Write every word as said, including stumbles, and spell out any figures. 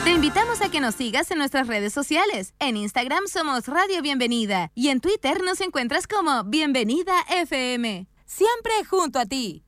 Te invitamos a que nos sigas en nuestras redes sociales. En Instagram somos Radio Bienvenida y en Twitter nos encuentras como Bienvenida F M. Siempre junto a ti.